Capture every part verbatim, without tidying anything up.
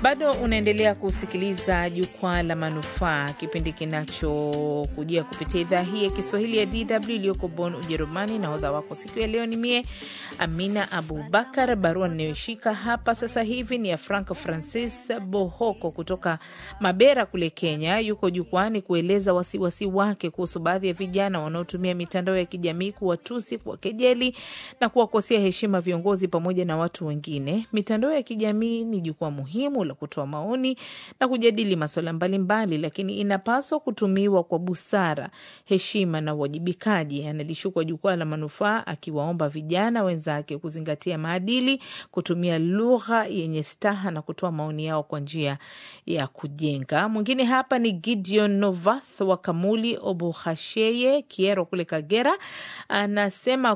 Bado unaendelea kusikiliza Jukwaa la Manufaa, kipindi kinachokujia kupitia idhaa hii ya Kiswahili ya D W iliyoko Bonn, Ujerumani, na hodha wako siku ya leo ni mie Amina Abubakar. Barua ninayoshika hapa sasa hivi ni ya Frank Francis Bohoko kutoka Mabera kule Kenya. Yuko jukwani kueleza wasiwasi wake kuhusu baadhi ya vijana wanaotumia mitandao ya kijamii kuwatusi, kuwakejeli na kuwakosea heshima viongozi pamoja na watu wengine. Mitandao ya kijamii ni jukwaa muhimu la kutoa maoni na kujadili masuala mbalimbali, lakini inapaswa kutumiwa kwa busara, heshima na uwajibikaji. Analishukwa Jukwaa la Manufaa akiwaomba vijana wenzake kuzingatia maadili, kutumia lugha yenye staha na kutoa maoni yao kwa njia ya kujenga. Mwingine hapa ni Gideon Novath wa Kamuli Obuhasheye Kiero kule Kagera. Anasema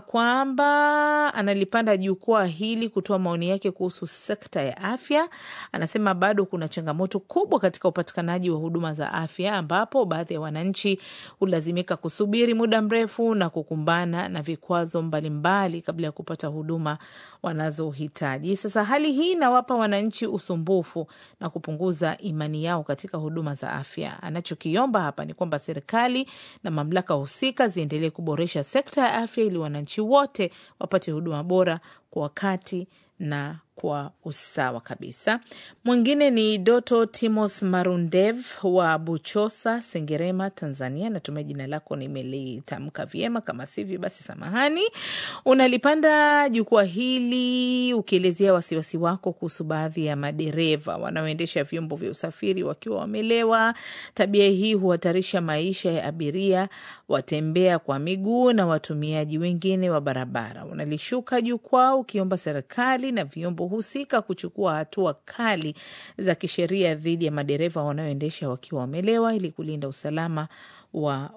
kwamba analipanda jukwaa hili kutoa maoni yake kuhusu sekta ya afya. Anasema bado kuna changamoto kubwa katika upatikanaji wa huduma za afya, ambapo baadhi ya wananchi hulazimika kusubiri muda mrefu na kukumbana na vikwazo mbalimbali kabla ya kupata huduma wanazohitaji. Sasa hali hii inawapa wananchi usumbufu na kupunguza imani yao katika huduma za afya. Anachokiomba hapa ni kwamba serikali na mamlaka husika ziendelee kuboresha sekta ya afya ili wananchi wote wapate huduma bora kwa wakati na kwa usawa kabisa. Mwingine ni Doto Timos Marundev wa Buchosa, Sengerema, Tanzania. Natumai jina lako nimelitamka vyema, kama sivyo basi samahani. Unalipanda jukwaa hili ukielezea wasiwasi wako kuhusu baadhi ya madereva wanaoendesha vyombo vya usafiri wakiwa wamelewa. Tabia hii huhatarisha maisha ya abiria, watembea kwa miguu na watumiaji wengine wa barabara. Unalishuka jukwaa ukiomba serikali na vyombo husika kuchukua hatua kali za kisheria dhidi ya madereva wanaoendesha wakiwa wamelewa ili kulinda usalama wa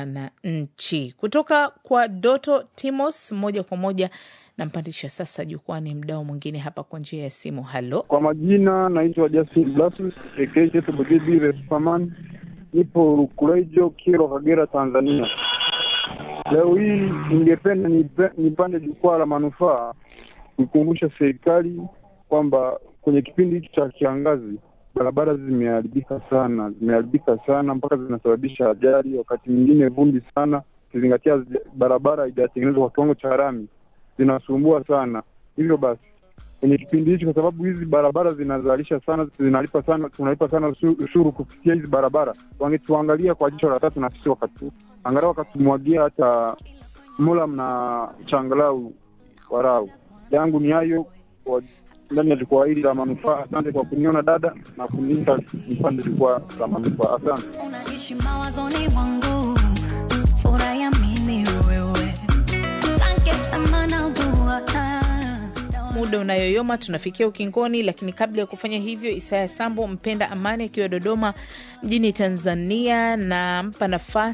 wananchi. Kutoka kwa Doto Timos moja kwa moja nampandisha sasa jukwani mdau mwingine hapa kwa njia ya simu. Halo. Kwa majina naitwa Justin Blasus, ekeje tubugibi Respaman. Nipo Rukulejo, Kiero, Kagera, Tanzania. Leo hii ningependa nipande Jukwaa la Manufaa kukumbusha serikali kwamba kwenye kipindi hiki cha kiangazi barabara zimeharibika sana, zimeharibika sana mpaka zinasababisha ajali, wakati mwingine vumbi sana, kizingatia barabara haijatengenezwa kwa kiwango cha lami, zinasumbua sana. Hivyo basi kwenye kipindi hiki, kwa sababu hizi barabara zinazalisha sana, zinalipa sana, tunalipa sana ushuru kupitia hizi barabara, wangetuangalia kwa jicho la tatu na sisi wakati angalau wakatumwagia hata mula na changalau warau. Yangu ni hayo kwa ndani ya jukwaa hili la manufaa. Asante kwa kuniona dada na kuniita mpande jukwaa la manufaa. Asante. Unaishi mawazoni mwangu, furaha ya mimi wewe. Asante sana na dua. Muda unayoyoma, tunafikia ukingoni, lakini kabla ya kufanya hivyo, Isaya Sambo mpenda amani akiwa Dodoma mjini Tanzania na mpa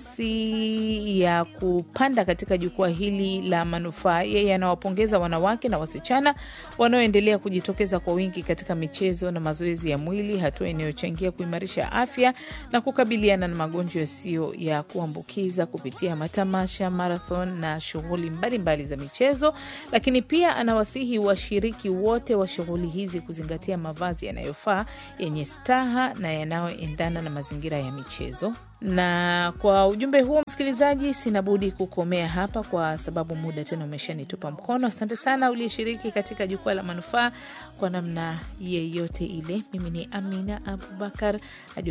nafasi ya kupanda katika jukwaa hili la manufaa. Yeye anawapongeza wanawake na wasichana wanaoendelea kujitokeza kwa wingi katika michezo na mazoezi ya mwili, hatua inayochangia kuimarisha afya na kukabiliana na magonjwa yasiyo ya kuambukiza kupitia matamasha, marathon na shughuli mbalimbali za michezo. Lakini pia anawasihi washiriki wote wa shughuli hizi kuzingatia mavazi yanayofaa, yenye staha na yanayoendana na mazingira ya michezo. Na kwa ujumbe huo msikilizaji, sinabudi kukomea hapa kwa sababu muda tena umeshanitupa mkono. Asante sana uliyeshiriki katika jukwaa la manufaa kwa namna yeyote ile. Mimi ni Amina Abubakar.